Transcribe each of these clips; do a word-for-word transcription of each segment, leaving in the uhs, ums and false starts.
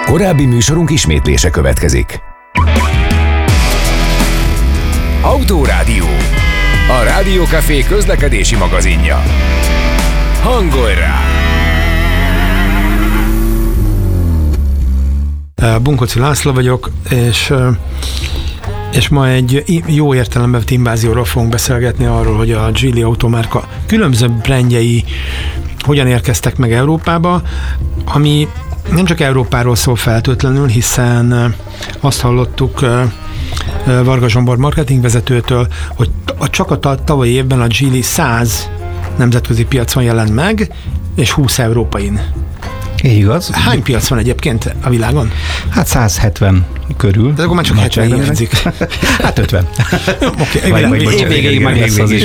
Korábbi műsorunk ismétlése következik. Autórádió, a Rádiókafé közlekedési magazinja. Hangolj rá! Bunkoci László vagyok, és, és ma egy jó értelemben vett invázióról fogunk beszélgetni, arról, hogy a Geely automárka különböző brandjei hogyan érkeztek meg Európába, ami nem csak Európáról szól feltétlenül, hiszen azt hallottuk Varga Zsombor marketingvezetőtől, hogy csak a tavalyi évben a Geely száz nemzetközi piacon jelent meg, és húsz európain. Így igaz. Hány piac van egyébként a világon? Hát száz hetven körül. De akkor már csak hetven hiányzik. Hát ötven. Oké, év végéig meg lesz az is.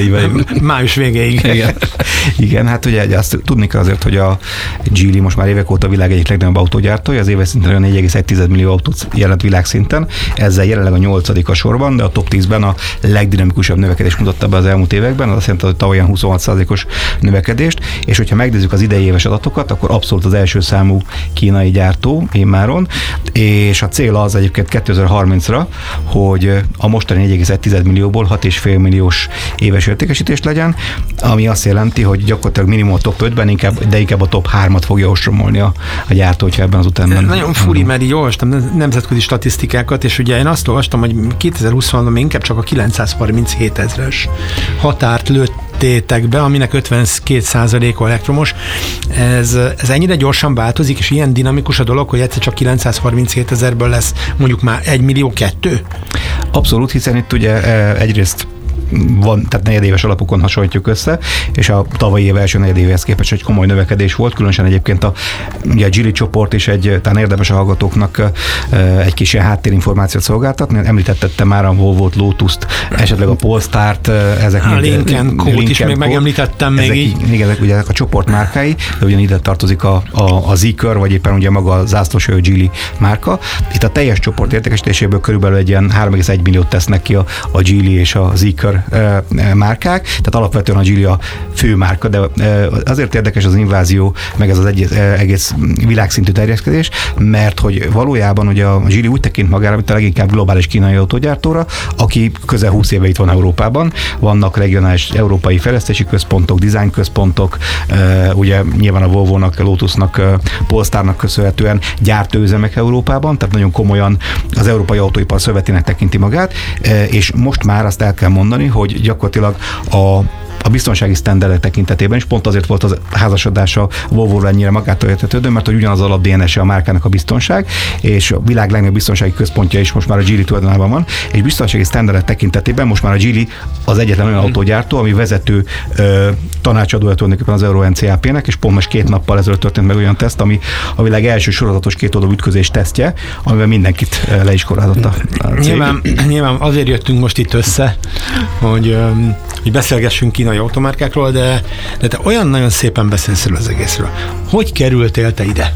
Május végéig. Igen. Igen, hát ugye azt tudni kell azért, hogy a Geely most már évek óta a világ egyik legnagyobb autógyártója, az éves szinten olyan négy egész egy millió autót jelent világszinten, ezzel jelenleg a nyolcadik a sorban, de a top tízben a legdinamikusabb növekedést mutatta be az elmúlt években, az azt jelenti, hogy tavaly huszonhat százalékos növekedést, és hogyha megnézzük az idei éves adatokat, akkor abszolút az első számú kínai gyártó immáron, és a cél az egyébként kétezer-harmincra, hogy a mostani négy egész egy millióból hat egész öt milliós éves értékesítés legyen, ami azt jelenti, hogy gyakorlatilag minimum a top ötben, inkább, de inkább a top hármat fogja ostromolni a, a gyártó, hogyha ebben az utánban. Nagyon furi, mert így olvastam nemzetközi statisztikákat, és ugye én azt olvastam, hogy kétezer-huszonban inkább csak a kilencszázharminchét ezres határt lőtt be, aminek ötvenkét százaléka elektromos. Ez, ez ennyire gyorsan változik, és ilyen dinamikus a dolog, hogy egyszer csak kilencszázharminchét ezerből lesz mondjuk már egy millió kettő? Abszolút, hiszen itt ugye egyrészt van, tehát negyedéves alapokon hasonlítjuk össze, és a tavalyi év első negyedévéhez képest egy komoly növekedés volt, különösen egyébként a, ugye a Geely csoport is egy, talán érdemes a hallgatóknak egy kis ilyen háttérinformációt szolgáltatni. Említettem már a Volvo-t, Lotus-t, esetleg a Polestart, ezek a Lincoln Co-t is még megemlítettem még így. Igen, ezek ugye ezek a csoportmárkái, de ugyan ide tartozik a, a, a Zeekr, vagy éppen ugye maga a zászlóshajó Geely márka. Itt a teljes csoport értékesítéséből körülbelül egy ilyen három egész egy milliót tesznek ki a, a Geely és a Zeekr márkák, tehát alapvetően a Geely a fő márka, de azért érdekes az invázió, meg ez az egész, egész világszintű terjeszkedés, mert hogy valójában ugye a Geely úgy tekint magára, mint a leginkább globális kínai autógyártóra, aki közel húsz éve itt van Európában, vannak regionális európai fejlesztési központok, design központok, ugye nyilván a Volvo-nak, a Lotusnak, Polestarnak köszönhetően gyártóüzemek Európában, tehát nagyon komolyan az európai autóipar szövetének tekinti magát, és most már azt el kell mondani, hogy gyakorlatilag a a biztonsági sztenderdek tekintetében is pont azért volt az házasodása Volvo-ról ennyire magától értetődő, mert hogy ugyanaz alap dé en es-e a márkának a biztonság, és a világ legnagyobb biztonsági központja is most már a Geely tulajdonában van, és biztonsági sztenderdek tekintetében most már a Geely az egyetlen olyan autógyártó, ami vezető ö, tanácsadója tulajdonképpen az Euro en cé á pé-nek, és pont most két nappal ezelőtt történt meg olyan teszt, ami a világ első sorozatos kétoldalú ütközés tesztje, amivel mindenkit le is korázott a cég. Nyilván, nyilván azért jöttünk most itt össze, hogy, hogy beszélgessünk kínai automárkákról, de, de te olyan nagyon szépen beszélsz az egészről. Hogy kerültél te ide?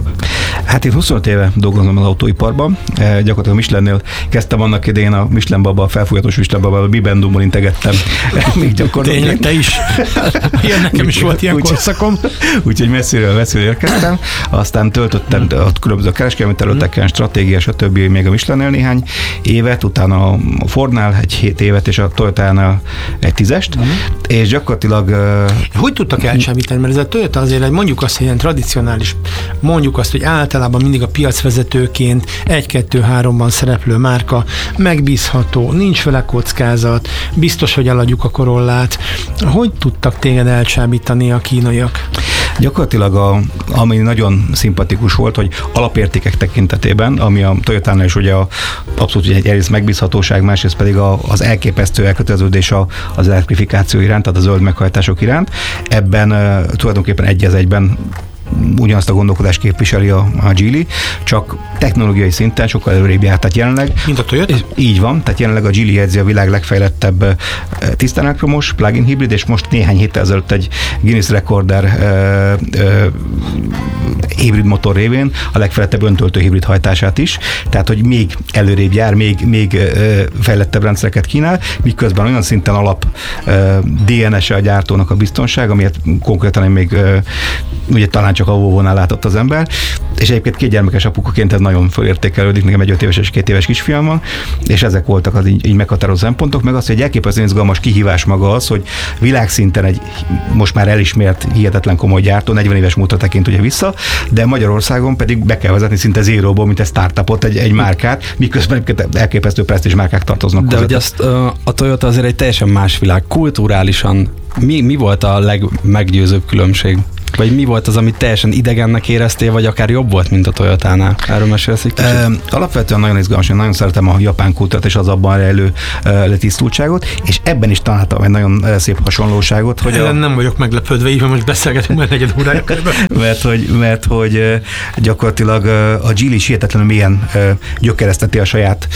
Hát én huszonöt éve dolgozom az autóiparban. E, gyakorlatilag a Michelinnél kezdtem annak idején a Michelin baba, a felfújatos Michelin baba, a Bibendumból integettem. Még gyakorlatilag. Tényleg, te is? Ilyen nekem is volt ilyen úgy, korszakom. Úgyhogy messziről, messziről érkeztem. Aztán töltöttem a különböző kereskedelmi területeken, stratégia, stb. Még a Michelinnél néhány évet, utána a Fordnál egy hét évet, és a Toyotánál egy tízest. Mm. És gyakorlatilag... Hogy tudtak elcsábítani? Mert ez a Toyota azért, mondjuk azt, hogy ilyen tradicionális, mondjuk azt, hogy általában mindig a piacvezetőként egy-kettő-háromban szereplő márka, megbízható, nincs vele kockázat, biztos, hogy eladjuk a Corollát. Hogy tudtak téged elcsábítani a kínaiak? Gyakorlatilag a, ami nagyon szimpatikus volt, hogy alapértékek tekintetében, ami a Toyotánál is ugye a, abszolút ugye egy egyrészt megbízhatóság, másrészt pedig a, az elképesztő elköteleződés a, az elektrifikáció iránt, tehát a zöld meghajtások iránt. Ebben uh, tulajdonképpen egy az egyben ugyanazt a gondolkodást képviseli a, a Geely, csak technológiai szinten sokkal előrébb járt. Tehát jelenleg... Mint a Toyota? Így van, tehát jelenleg a Geely jegyzi a világ legfejlettebb tisztán elektromos plug-in hibrid, és most néhány héttel ezelőtt egy Guinness rekorder uh, uh, hibrid motor révén a legfejlettebb öntöltő hibrid hajtását is, tehát hogy még előrébb jár, még, még uh, fejlettebb rendszereket kínál, miközben olyan szinten alap uh, dé en es-e a gyártónak a biztonság, amiért konkrétan még uh, ugye talán csak a Volvo-nál látott az ember, és egyébként két gyermekes apukaként ez nagyon fölértékelődik, nekem egy öt éves és két éves kisfiam van, és ezek voltak az így, így meghatározó szempontok, meg az, hogy egy elképesztően izgalmas kihívás maga az, hogy világszinten egy most már elismert, hihetetlen komoly gyártó, negyven éves múltra tekint ugye vissza, de Magyarországon pedig be kell vezetni szinte zéróból, mint egy startupot, egy, egy márkát, miközben elképesztő presztízs márkák tartoznak. De hogy azt a Toyota azért egy teljesen más világ, kulturálisan mi, mi volt a legmeggyőzőbb különbség? Vagy mi volt az, amit teljesen idegennek éreztél, vagy akár jobb volt, mint a Toyotánál? Erről mesélsz egy kicsit? E, alapvetően nagyon izgalmas, én nagyon szeretem a japán kultúrát és az abban rejlő e, letisztultságot, és ebben is találtam egy nagyon szép hasonlóságot. Hogy a... Nem vagyok meglepődve, így most beszélgetünk már negyed órája. mert, hogy, mert hogy gyakorlatilag a Geely is hihetetlenül mélyen gyökereszteti a saját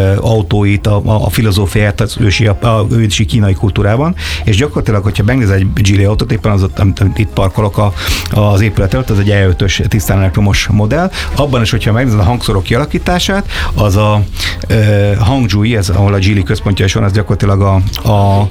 autóit, a, a filozófiát az ősi, a ősi kínai kultúrában, és gyakorlatilag, hogyha megnéz egy Geely autót, éppen az ott, amit itt parkolok a, az épület előtt, az egy E ötös tisztán elektromos modell. Abban is, hogyha megnézed a hangszorok kialakítását, az a e, Hangzhou, ez, ahol a Geely központja is van, ez gyakorlatilag a, a, a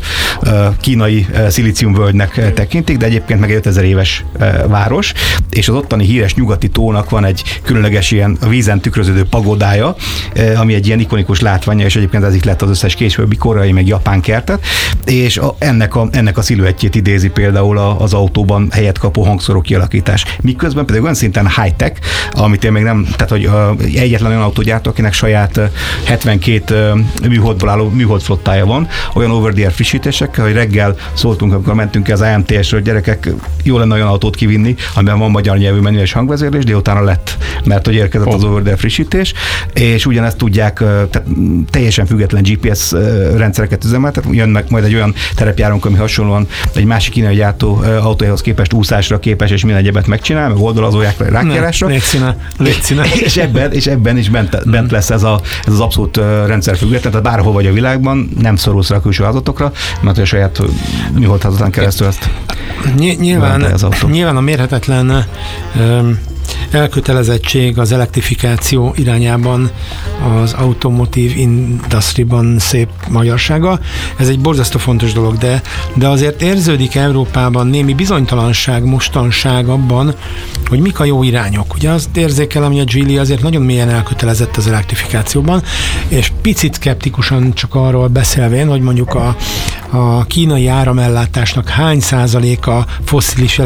kínai szilíciumvölgynek tekintik, de egyébként meg egy ötezer éves e, város, és az ottani híres nyugati tónak van egy különleges ilyen vízen tükröződő pagodája, e, ami egy ilyen ikonikus látványa, és egyébként ezik lett az összes későbbi koreai meg japán kertet, és a, ennek, a, ennek a sziluettjét idézi például az autóban helyet kapó hangszóró kialakítás. Miközben pedig olyan szinten high-tech, amit én még nem, tehát hogy uh, egyetlen olyan autógyártó, akinek saját uh, hetvenkét uh, műholdból álló műholdflottája van, olyan over-the-air frissítésekkel, hogy reggel szóltunk, amikor mentünk ki az á em té es-ről, hogy gyerekek, jó lenne olyan autót kivinni, amiben van magyar nyelvű menü és hangvezérlés, de utána lett, mert hogy érkezett oh. az over-the-air frissítés, és ugyanezt tudják, uh, tehát teljesen független gé pé es uh, rendszereket üzemeltetni, jönnek majd egy olyan terepjárunk, ami hasonlóan egy másik kínai gyártó uh, autójához képest úszásra képes, és minden egyebet megcsinál, meg oldalazóják rákjárásra. Létszíne, létszíne. és, ebben, és ebben is bent, bent lesz ez, a, ez az abszolút rendszerfüggetlen, tehát bárhol vagy a világban, nem szorulsz rá a külső házatokra, mert a saját műholdházatán keresztül ezt nyilván, nyilván a mérhetetlen um, elkötelezettség az elektrifikáció irányában az automotív industryban szép magyarsága. Ez egy borzasztó fontos dolog, de, de azért érződik Európában némi bizonytalanság, mostanság abban, hogy mik a jó irányok. Ugye azt érzékelem, hogy a Geely azért nagyon mélyen elkötelezett az elektrifikációban, és picit szkeptikusan csak arról beszélvén, hogy mondjuk a, a kínai áramellátásnak hány százaléka fosszilis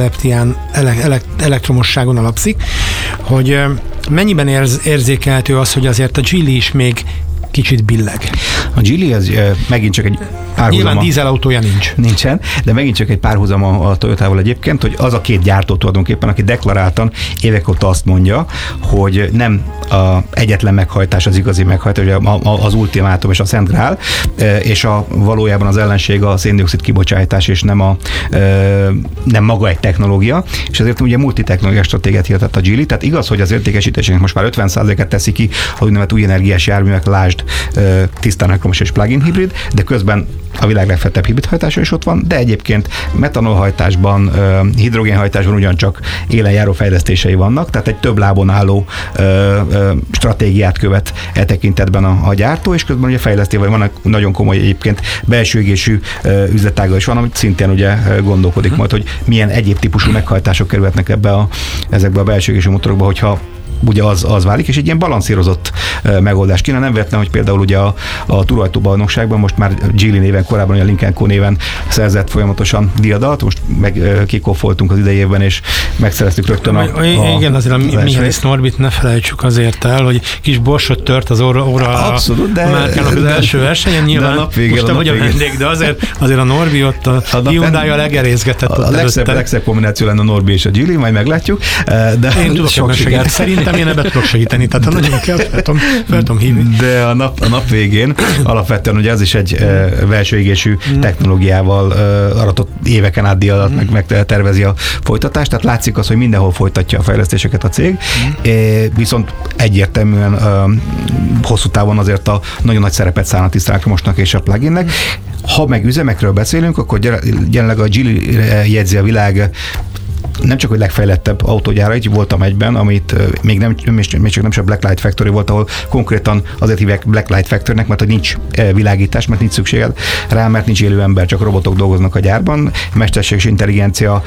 elektromosságon alapszik, hogy mennyiben érz, érzékelhető az, hogy azért a Geely is még kicsit billeg. A Geely az megint csak egy párhuzama. Nyilván dízelautója nincs. Nincsen, de megint csak egy párhuzama a Toyotával egyébként, hogy az a két gyártó tulajdonképpen, aki deklaráltan évek óta azt mondja, hogy nem a egyetlen meghajtás az igazi meghajtás, az ultimátum és a Szent Grál, és a valójában az ellenség a széndioxid kibocsátás, és nem, a, nem maga egy technológia, és ezért ugye multitechnológiai stratégiát hirdetett a Geely, tehát igaz, hogy az értékesítésének most már ötven százalékát teszi ki a úgynevezett új energiás járművek, lásd tisztán elektromos és plug-in hibrid, de közben a világ legfettebb hibridhajtása is ott van, de egyébként metanolhajtásban, hidrogénhajtásban ugyancsak élen járó fejlesztései vannak, tehát egy több lábon álló ö, ö, stratégiát követ e tekintetben a, a gyártó, és közben ugye fejleszti, vagy vannak nagyon komoly egyébként belső égésű üzletága is van, amit szintén ugye gondolkodik majd, hogy milyen egyéb típusú meghajtások kerülhetnek ebbe a, ezekbe a belső égésű motorokba, hogyha ugye az, az válik, és egy ilyen balanszírozott uh, megoldás kéne. Nem véletlen, hogy például ugye a, a túrajtóbajnokságban most már Geely néven, korábban a Lynk Co néven szerzett folyamatosan diadalt, most meg uh, kikoffoltunk az idejében, és megszereztük rögtön a, a igen, azért a Mihály Norbit ne felejtsük azért el, hogy kis borsot tört az óra, óra abszolút, de, a márkának az első versenyen, nyilván most te vagy a vendég, de azért, azért a Norbi ott a, a Hyundai-a legerészgetett. A, a legszebb, legszebb kombináció lenne a Norbi és a Geely, majd meglátjuk. De én tudok sok segíteni. Szerintem én ebben tudok segíteni, tehát ha nagyon kell, fel tudom, fel tudom hívni. De a nap, a nap végén alapvetően ugye az is egy uh, belső égésű mm. technológiával uh, aratott éveken át díjadat, mm. meg, meg tervezi a folytatást, tehát látszik az, hogy mindenhol folytatja a fejlesztéseket a cég, mm. e, viszont egyértelműen uh, hosszú távon azért a nagyon nagy szerepet száll a tisztelektromosnak és a pluginnek. Ha meg üzemekről beszélünk, akkor jelenleg a Geely jegyzi a világ nem csak, hogy legfejlettebb autógyára, így voltam egyben, amit még, nem, még csak nem csak Black Light Factory volt, ahol konkrétan azért hívják Black Light Factorynek, mert hogy nincs világítás, mert nincs szükséged rá, mert nincs élő ember, csak robotok dolgoznak a gyárban, mesterséges intelligencia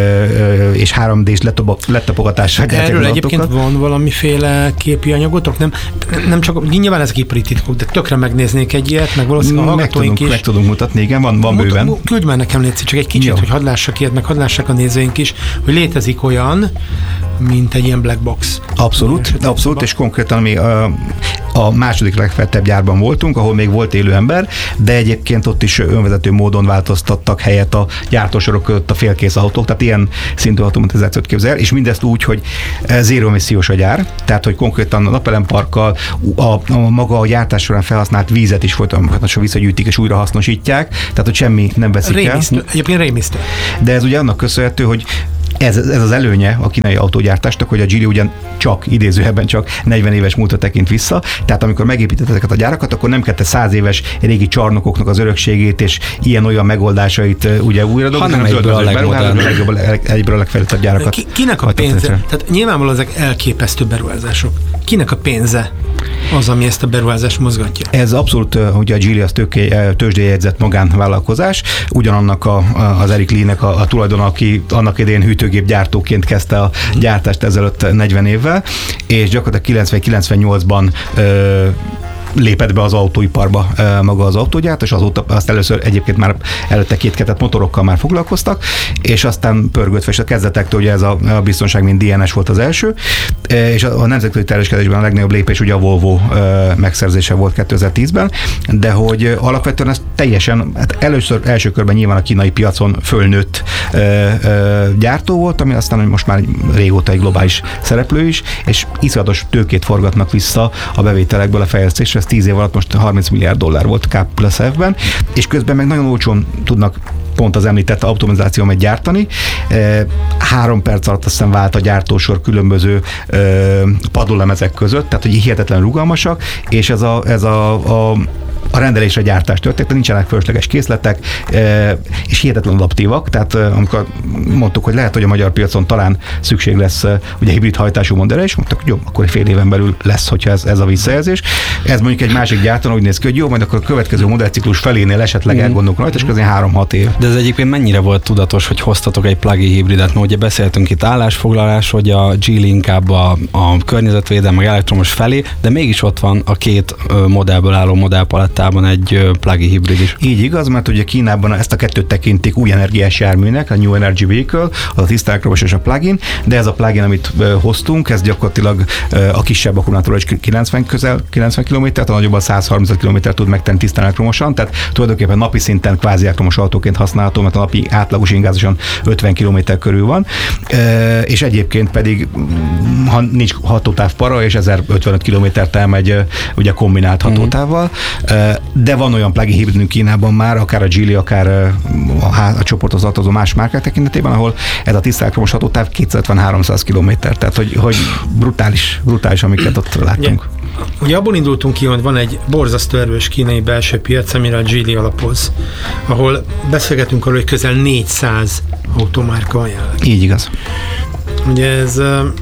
és három dés letapogatással gyártják. Erről egyébként van valamiféle képi anyagotok? Nem, nem csak, nyilván ezek ipari titkok, de tökre megnéznék egy ilyet, meg valószínűleg a hallgatóink meg tudunk, is. Meg tudunk mutatni, igen, van, van Mut, bőven. Küldj már nekem, légy csak egy kicsit, jó. Hogy hadd lássak ilyet, meg hadd lássák a nézőink is, hogy létezik olyan, mint egy ilyen black box. Abszolút, abszolút, és konkrétan mi a, a második legfeltebb gyárban voltunk, ahol még volt élő ember, de egyébként ott is önvezető módon változtattak helyet a gyártósorok között a félkész autók, tehát ilyen szintű automatizációt képzel, és mindezt úgy, hogy zéró emissziós a gyár, tehát hogy konkrétan a napelemparkkal a, a maga a gyártás során felhasznált vízet is folyamatosan visszagyűjtik és újra hasznosítják, tehát hogy semmi nem veszik rémisztő, el. Egyébként rémisztő. De ez ugye annak köszönhető, hogy Ez, ez az előnye a kínai autógyártásnak, hogy a Geely ugyan csak, idézőjelben csak negyven éves múltra tekint vissza, tehát amikor megépített ezeket a gyárakat, akkor nem kellett száz éves régi csarnokoknak az örökségét és ilyen-olyan megoldásait ugye újra dolgozni, hanem egyből a legjobb, egyből a legfejlettebb gyárakat. Ki, kinek a pénze? Tehát nyilvánvalóan ezek elképesztő beruházások. Kinek a pénze az, ami ezt a beruházást mozgatja? Ez abszolút, ugye a Geely az tőzsdéjegyzett magánvállalkozás, ugyanannak a, az Eric Lee-nek a, a tulajdona, aki annak idején hűtőgépgyártóként kezdte a gyártást ezelőtt negyven évvel, és gyakorlatilag kilencven-kilencvennyolcban ö, lépett be az autóiparba e, maga az autógyártás, és azóta azt először egyébként már előtte kétkedett motorokkal már foglalkoztak, és aztán pörgött fel, és a kezdetektől ugye ez a, a biztonság, mint dé en es volt az első, e, és a, a nemzetközi terjeszkedésben a legnagyobb lépés ugye a Volvo e, megszerzése volt kétezer-tízben, de hogy alapvetően ez teljesen, hát először első körben nyilván a kínai piacon fölnőtt e, e, gyártó volt, ami aztán most már régóta egy globális szereplő is, és iszonyatos tőkét forgatnak vissza a bevételekből a fejlesztésre. Ez tíz év alatt most harminc milliárd dollár volt K plusz F-ben, és közben meg nagyon olcsón tudnak pont az említett automatizációmat gyártani. Három perc alatt azt hiszem vált a gyártósor különböző padlólemezek között, tehát hogy hihetetlen rugalmasak, és ez a, ez a, a a rendelésre gyártás történt, tehát nincsenek fölösleges készletek, és hihetetlen adaptívak, tehát amikor mondtuk, hogy lehet, hogy a magyar piacon talán szükség lesz ugye hibrid hajtású modellre, és mondtak, hogy jó, akkor egy fél éven belül lesz, hogyha ez, ez a visszajelzés. Ez mondjuk egy másik gyártón úgy néz ki, hogy jó, majd akkor a következő modellciklus felénél esetleg elgondolunk rajta, és közben három-hat év. De ez egyébként mennyire volt tudatos, hogy hoztatok egy plug-in hibridet? Mert ugye beszéltünk itt állásfoglalás, hogy a Geely inkább a, a környezetvédelem, meg elektromos felé, de mégis ott van a két modellből álló modellpalettában egy plug-in hibrid is. Így igaz, mert ugye Kínában ezt a kettőt tekintik új energiás járműnek, a New Energy Vehicle, az a tiszta elektromos és a plug-in, de ez a plug-in, amit hoztunk, ez gyakorlatilag a kisebb akkumulátorral is kilencven közel kilencven kilométert, a nagyobb a száz harminc kilométert tud megtenni tisztán elektromosan, tehát tulajdonképpen napi szinten kvázi elektromos autóként használható, mert a napi átlagos ingázosan ötven kilométer körül van, és egyébként pedig, ha nincs hatótáv para, és ezerötvenöt kilométert elmegy ugye kombinált hatótávval, de van olyan plug-in hibridünk Kínában már, akár a Geely, akár a, a csoporthoz tartozó más márkák tekintetében, ahol ez a tiszta elektromos hatótáv kétszázötven-háromszáz kilométer, tehát hogy, hogy brutális, brutális, amiket ott láttunk. Ugye, ugye abból indultunk ki, hogy van egy borzasztó erős kínai belső piac, amire a Geely alapoz, ahol beszélgetünk arról, hogy közel négyszáz automárka van jelenleg. Így igaz. Ugye ez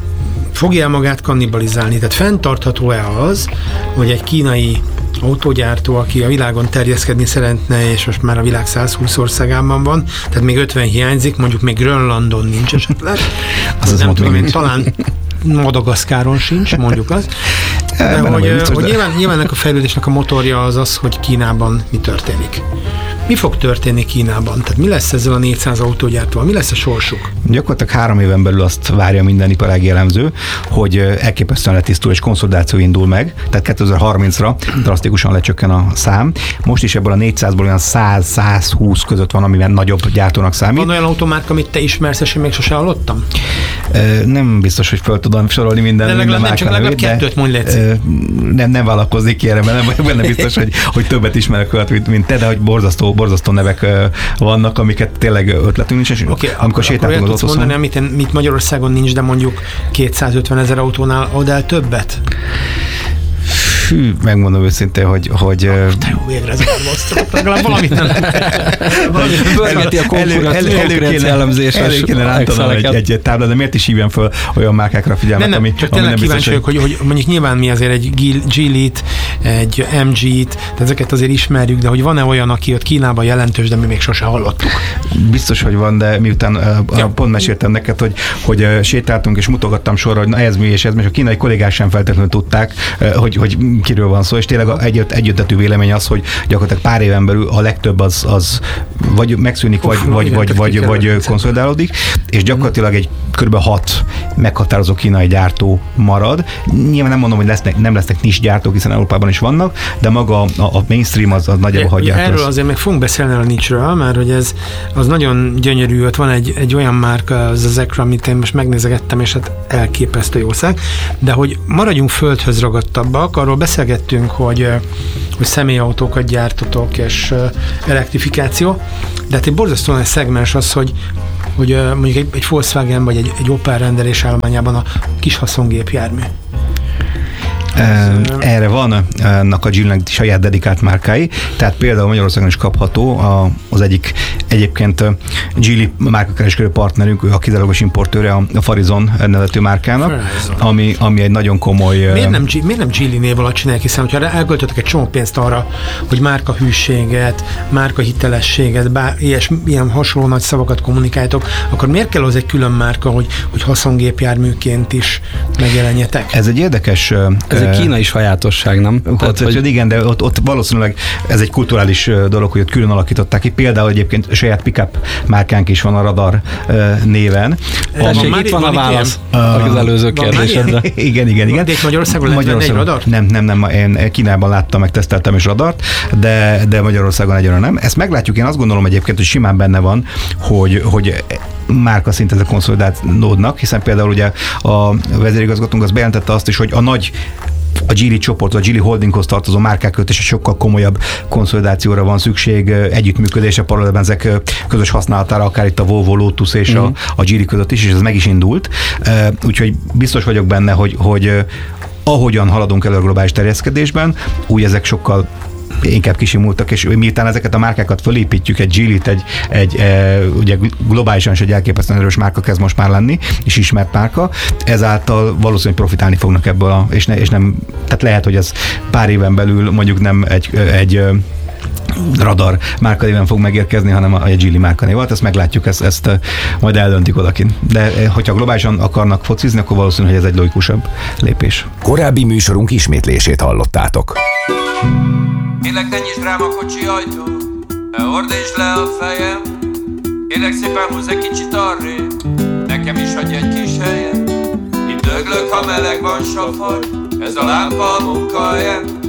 fogja magát kannibalizálni, tehát fenntartható-e az, hogy egy kínai autógyártó, aki a világon terjeszkedni szeretne, és most már a világ száz húsz országában van, tehát még ötven hiányzik, mondjuk még Grönlandon nincs esetleg. Az nem tudom, én, talán Madagaszkáron sincs, mondjuk az. De hogy, hogy, biztos, hogy de... nyilván, nyilván ennek a fejlődésnek a motorja az az, hogy Kínában mi történik. Mi fog történni Kínában? Tehát mi lesz ezzel a négyszáz autógyártóval? Mi lesz a sorsuk? Gyakorlatilag három éven belül azt várja minden iparági elemző, hogy elképesztően letisztul és konszolidáció indul meg, tehát kétezer-harmincra drasztikusan lecsökken a szám. Most is ebből a négyszázból olyan száz-százhúsz között van, amiben nagyobb gyártónak számít. Van olyan automárka, amit te ismersz, és én még sosem hallottam? Nem biztos, hogy fel tudom sorolni minden, de minden nem, csak legalább kettőt mondj, légy. Nem, nem vállalkoznék ki erre, mert nem vagyok benne biztos, hogy, hogy többet ismerek olyat, mint, mint te, de hogy borzasztó, borzasztó nevek vannak, amiket tényleg ötletünk nincs, és okay, amikor sétáltunk az autószon. Mondani, amit, mit Magyarországon nincs, de mondjuk kétszázötven ezer autónál ad el többet? Hű, megmondom őszintén, hogy... hogy te jó, végre ez a legalább valamit nem. Börgeti a konkurencia elemzéses. Elő kéne rántanom egy, egy táblát, de miért is hívjam föl olyan márkákra figyelmet, nem, nem, ami, csak ami tényleg nem kíváncsi vagyok, hogy, hogy mondjuk nyilván mi azért egy Geely-t, egy em gé-t, de ezeket azért ismerjük, de hogy van-e olyan, aki ott Kínában jelentős, de mi még sose hallottuk? Biztos, hogy van, de miután uh, ja. pont meséltem neked, hogy, hogy uh, sétáltunk és mutogattam sorra, hogy na ez mi és ez, és a kínai kollégák sem feltétlenül tudták, uh, hogy, hogy kiről van szó, és tényleg egy, egyöttetű vélemény az, hogy gyakorlatilag pár éven belül a legtöbb az, az vagy megszűnik, vagy, Uf, vagy, vagy, vagy, vagy konszolidálódik, és gyakorlatilag egy kb. hat meghatározó kínai gyártó marad. Nyilván nem mondom, hogy lesznek, nem lesznek nis gyártók, hiszen Európában is vannak, de maga a, a mainstream az, az nagyjából hagyják. Erről lesz. Azért meg fogunk beszélni a niche-ről, mert hogy ez az nagyon gyönyörű, ott van egy, egy olyan márka, az az Ekra, amit én most megnézegettem, és hát elképesztő jószág, de hogy maradjunk földhöz ragadtabbak, arról beszélgettünk, hogy, hogy személyautókat gyártotok, és elektrifikáció, de hát egy borzasztóan egy szegmens az, hogy hogy mondjuk egy, egy Volkswagen vagy egy, egy Opel rendelés állományában a kis haszongépjármű. Erre van annak a Geely-nek saját dedikált márkái, tehát például Magyarországon is kapható a, az egyik egyébként Geely márkakereskedő partnerünk, ő a kizárólagos importőre a Farizon nevezetű márkának, ami, ami egy nagyon komoly... Miért nem, miért nem Geely név alatt csinálják, hiszen hogyha elköltöttek egy csomó pénzt arra, hogy márkahűséget, márkahitelességet, bár ilyes, ilyen hasonló nagy szavakat kommunikáltok, akkor miért kell az egy külön márka, hogy, hogy haszongépjárműként is megjelenjetek? Ez egy érdekes... Ez egy kínai sajátosság, nem? Tehát, hogy... Igen, de ott, ott valószínűleg ez egy kulturális dolog, hogy ott külön alakították ki. Például egyébként saját pickup márkánk is van a Radar néven. Tessék, itt van a válasz uh, az előző kérdésedre. Igen, igen, igen. De itt Magyarországon lehet venni egy radart? Nem, nem, nem. Én Kínában láttam, meg teszteltem is radart, de, de Magyarországon egyre nem. Ezt meglátjuk, én azt gondolom egyébként, hogy simán benne van, hogy, hogy márka szinten ezek konszolidálódnak, hiszen például ugye a vezérigazgatónk az bejelentette azt is, hogy a nagy a Geely csoport, a Geely Holdinghoz tartozó márkák között is egy sokkal komolyabb konszolidációra van szükség, együttműködése paralelben ezek közös használatára, akár itt a Volvo, Lotus és mm. a, a Geely között is, és ez meg is indult. Úgyhogy biztos vagyok benne, hogy, hogy ahogyan haladunk elő a globális terjeszkedésben, úgy ezek sokkal inkább kisimultak, és miután ezeket a márkákat fölépítjük, egy Geely-t, egy, egy e, ugye globálisan is egy elképesztően erős márka kezd most már lenni, és ismert márka, ezáltal valószínűleg profitálni fognak ebből, a, és, ne, és nem, tehát lehet, hogy ez pár éven belül mondjuk nem egy, egy Radar márkanéven fog megérkezni, hanem a Geely márkanév volt, ezt meglátjuk, ezt, ezt majd eldöntik odakint. De hogyha globálisan akarnak focizni, akkor valószínű, hogy ez egy logikusabb lépés. Korábbi műsorunk ismétlését hallottátok. Kérlek, ne nyisd rám a kocsi ajtót, ne ordítsd le a fejem. Kérlek szépen húzz egy kicsit arrébb, nekem is hagyj egy kis helyet. Itt döglök, ha meleg van, sofőr, ez a lámpa a munkahelyem.